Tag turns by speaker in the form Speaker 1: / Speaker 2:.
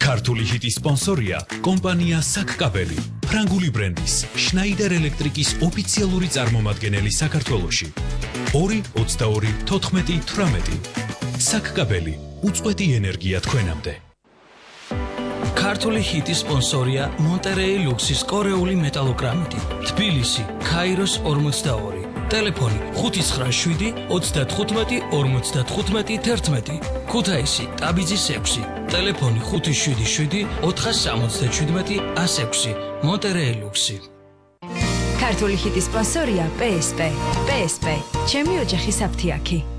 Speaker 1: ქართული ჰიტის სპონსორია კომპანია საკკაბელი, ფრანგული ბრენდის შნაიდერ ელექტრიკის ოფიციალური წარმომადგენელი საქართველოში. 2-22-14-18 საკკაბელი, უწყვეტი ენერგია თქვენამდე. ქართული ჰიტის სპონსორია მონტერეი ლუქსის კორეული მეტალოგრამიტი, თბილისი, ქაიროს 42, ტელეფონი 597-35-55-11, ქუთაისი, ტაბიძის 6, ტელეფონი 577-477-106, მონტერეი ლუქსი.
Speaker 2: ქართული ჰიტის სპონსორია PSP, ჩემი ოჯახის აფთიაქი.